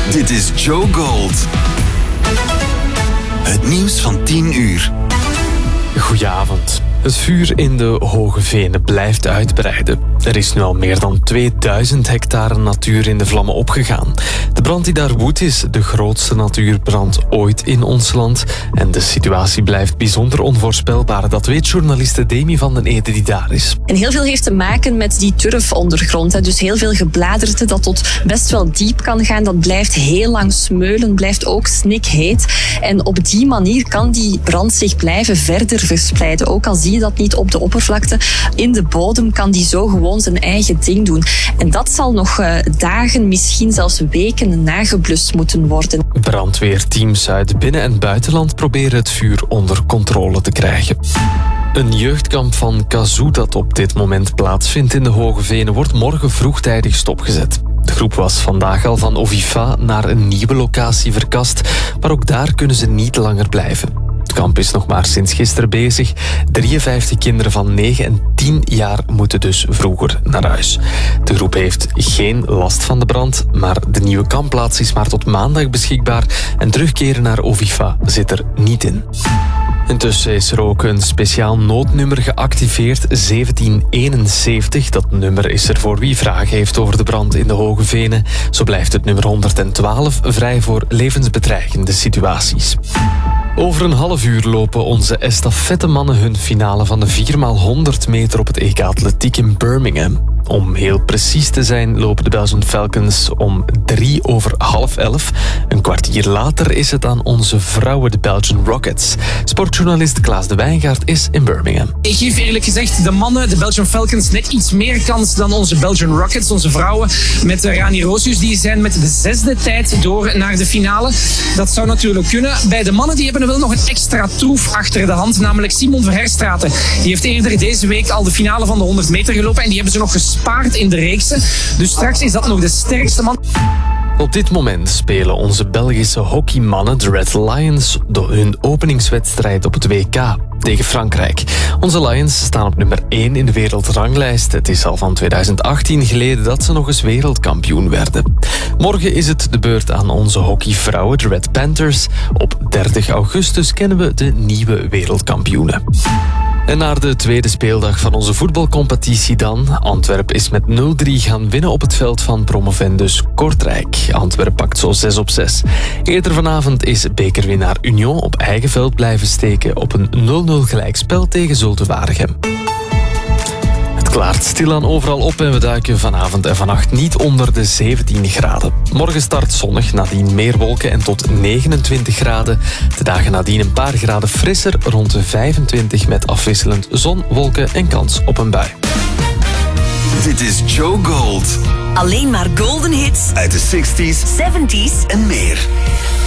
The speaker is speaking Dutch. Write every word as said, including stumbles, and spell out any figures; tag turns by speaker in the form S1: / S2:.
S1: Dit is Joe Gold. Het nieuws van tien uur.
S2: Goedenavond. Het vuur in de Hoge Venen blijft uitbreiden. Er is nu al meer dan tweeduizend hectare natuur in de vlammen opgegaan. De brand die daar woedt is de grootste natuurbrand ooit in ons land. En de situatie blijft bijzonder onvoorspelbaar. Dat weet journaliste Demi van den Ede die daar is.
S3: En heel veel heeft te maken met die turfondergrond. Dus heel veel gebladerte dat tot best wel diep kan gaan. Dat blijft heel lang smeulen, blijft ook snikheet. En op die manier kan die brand zich blijven verder verspreiden. Ook al zie je dat niet op de oppervlakte. In de bodem kan die zo gewoon zijn eigen ding doen. En dat zal nog uh, dagen, misschien zelfs weken nageblust moeten worden.
S2: Brandweerteams uit binnen- en buitenland proberen het vuur onder controle te krijgen. Een jeugdkamp van Kazoo dat op dit moment plaatsvindt in de Hoge Venen wordt morgen vroegtijdig stopgezet. De groep was vandaag al van Ovifa naar een nieuwe locatie verkast, maar ook daar kunnen ze niet langer blijven. Het kamp is nog maar sinds gisteren bezig. drieënvijftig kinderen van negen en tien jaar moeten dus vroeger naar huis. De groep heeft geen last van de brand, maar de nieuwe kampplaats is maar tot maandag beschikbaar en terugkeren naar Ovifa zit er niet in. Intussen is er ook een speciaal noodnummer geactiveerd, zeventien eenenzeventig. Dat nummer is er voor wie vragen heeft over de brand in de Hoge Venen. Zo blijft het nummer honderdtwaalf vrij voor levensbedreigende situaties. Over een half uur lopen onze estafettemannen hun finale van de vier maal honderd meter op het E K Atletiek in Birmingham. Om heel precies te zijn lopen de Belgian Falcons om drie over half elf. Een kwartier later is het aan onze vrouwen, de Belgian Rockets. Sportjournalist Klaas de Wijngaard is in Birmingham.
S4: Ik geef eerlijk gezegd de mannen, de Belgian Falcons, net iets meer kans dan onze Belgian Rockets, onze vrouwen. Met Rani Roosius, die zijn met de zesde tijd door naar de finale. Dat zou natuurlijk kunnen. Bij de mannen die hebben wel nog een extra troef achter de hand, namelijk Simon Verherstraten. Die heeft eerder deze week al de finale van de honderd meter gelopen en die hebben ze nog gespaard in de reeksen. Dus straks is dat nog de sterkste man.
S2: Op dit moment spelen onze Belgische hockeymannen, de Red Lions, hun openingswedstrijd op het W K tegen Frankrijk. Onze Lions staan op nummer één in de wereldranglijst. Het is al van tweeduizend achttien geleden dat ze nog eens wereldkampioen werden. Morgen is het de beurt aan onze hockeyvrouwen, de Red Panthers. Op dertig augustus kennen we de nieuwe wereldkampioenen. En naar de tweede speeldag van onze voetbalcompetitie dan. Antwerpen is met nul drie gaan winnen op het veld van promovendus Kortrijk. Antwerpen pakt zo zes op zes. Eerder vanavond is bekerwinnaar Union op eigen veld blijven steken op een nul nul gelijkspel tegen Zulte Waregem. Het klaart stilaan overal op en we duiken vanavond en vannacht niet onder de zeventien graden. Morgen start zonnig, nadien meer wolken en tot negenentwintig graden. De dagen nadien een paar graden frisser, rond de vijfentwintig met afwisselend zon, wolken en kans op een bui.
S1: Dit is Joe Gold.
S5: Alleen maar golden hits
S1: Uit de zestig's
S5: zeventig's
S1: en meer.